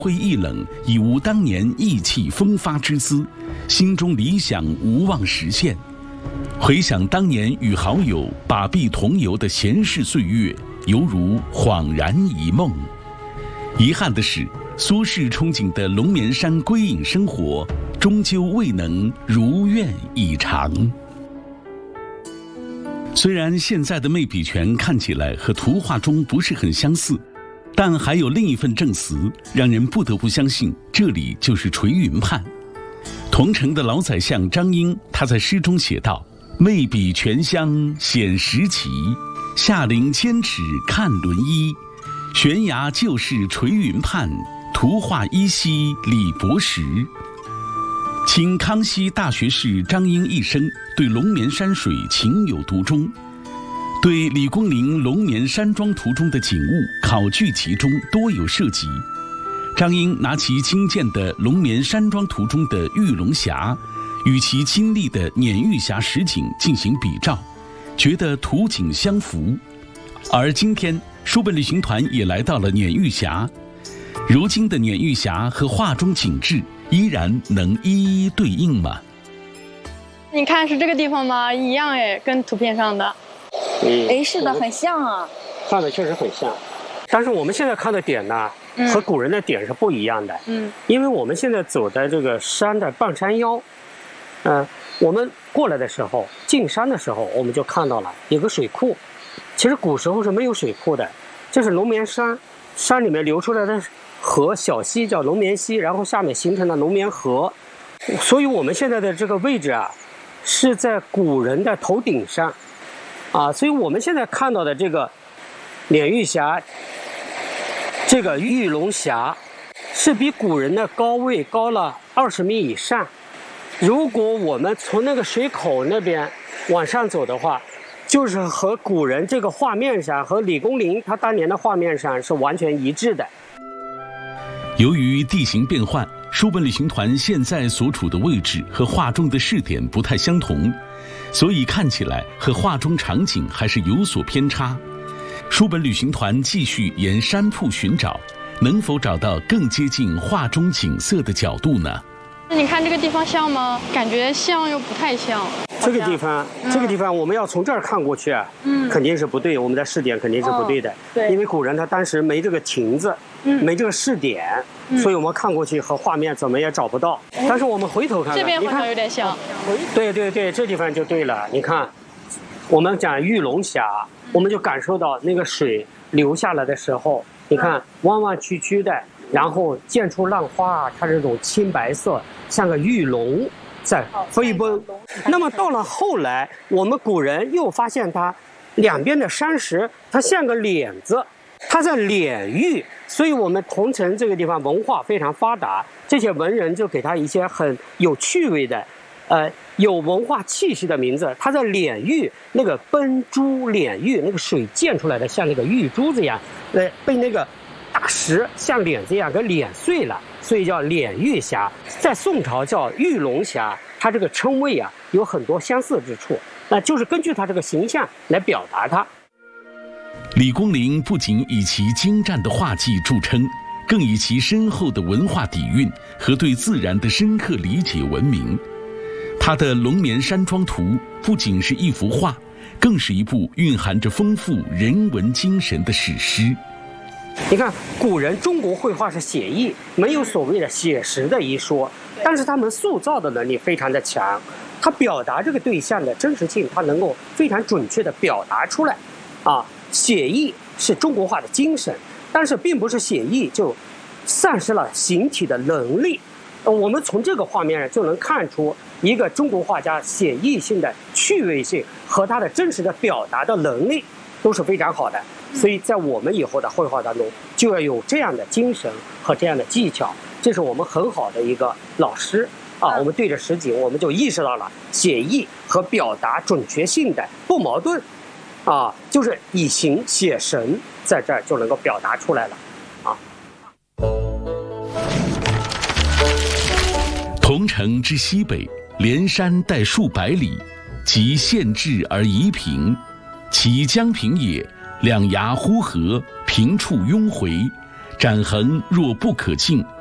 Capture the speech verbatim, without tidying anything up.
会一冷，已无当年意气风发之姿，心中理想无望实现。回想当年与好友把臂同游的闲适岁月，犹如恍然一梦。遗憾的是，苏轼憧憬的龙眠山归隐生活，终究未能如愿以偿。虽然现在的媚比泉看起来和图画中不是很相似，但还有另一份证词，让人不得不相信这里就是垂云畔。桐城的老宰相张英，他在诗中写道：媚比泉乡显石奇，下临千尺看轮衣。悬崖旧事垂云畔，图画依稀李伯实。清康熙大学士张英一生对龙眠山水情有独钟，对李公麟《龙眠山庄图》中的景物考据其中多有涉及。张英拿其亲见的《龙眠山庄图》中的玉龙峡与其亲历的碾玉峡实景进行比照，觉得图景相符。而今天书本旅行团也来到了碾玉峡，如今的碾玉峡和画中景致依然能一一对应吗？ 你看是这个地方吗？一样哎，跟图片上的。 嗯， 哎，是的，很像啊。 看的确实很像，但是我们现在看的点呢， 嗯、 和古人的点是不一样的。 嗯， 因为我们现在走在这个山的半山腰，嗯、呃，我们过来的时候，进山的时候，我们就看到了有个水库。其实古时候是没有水库的，这是龙眠山，山里面流出来的河小溪叫龙眠溪，然后下面形成了龙眠河，所以我们现在的这个位置啊，是在古人的头顶上，啊，所以我们现在看到的这个碾玉峡，这个玉龙峡，是比古人的高位高了二十米以上。如果我们从那个水口那边往上走的话，就是和古人这个画面上和李公麟他当年的画面上是完全一致的。 由于地形变换，书本旅行团现在所处的位置和画中的视点不太相同，所以看起来和画中场景还是有所偏差。书本旅行团继续沿山铺寻找，能否找到更接近画中景色的角度呢？ 你看这个地方像吗？感觉像又不太像。 这个地方，嗯、这个地方我们要从这儿看过去，嗯，肯定是不对，我们的视点肯定是不对的。哦、 对， 因为古人他当时没这个亭子，嗯，没这个视点，嗯、所以我们看过去和画面怎么也找不到。嗯、但是我们回头看看， 这边好像有点像。 对对对，这地方就对了。你看，我们讲玉龙峡，我们就感受到那个水流下来的时候，你看弯弯曲曲的。然后溅出浪花，它这种青白色，像个玉龙在飞奔。那么到了后来，我们古人又发现它两边的山石，它像个脸子，它在敛玉。所以我们桐城这个地方文化非常发达，这些文人就给它一些很有趣味的，呃，有文化气息的名字。它在敛玉，那个奔珠敛玉，那个水溅出来的像那个玉珠子一样，呃，被那个。大石像脸子一样给碾碎了，所以叫碾玉峡。在宋朝叫玉龙峡，它这个称谓啊有很多相似之处，那就是根据它这个形象来表达它。 李公麟不仅以其精湛的画技著称，更以其深厚的文化底蕴和对自然的深刻理解闻名。他的《龙眠山庄图》不仅是一幅画，更是一部蕴含着丰富人文精神的史诗。 你看，古人中国绘画是写意，没有所谓的写实的一说，但是他们塑造的能力非常的强，他表达这个对象的真实性，他能够非常准确的表达出来。啊，写意是中国画的精神，但是并不是写意就丧失了形体的能力。呃，我们从这个画面上就能看出一个中国画家写意性的趣味性和他的真实的表达的能力都是非常好的。所以在我们以后的绘画当中，就要有这样的精神和这样的技巧，这是我们很好的一个老师啊。我们对着实景，我们就意识到了写意和表达准确性的不矛盾，啊，就是以形写神，在这儿就能够表达出来了，啊。 桐城之西北，连山带数百里，即县治而夷平，其江平也。两崖呼合，平处拥回， 展横若不可近，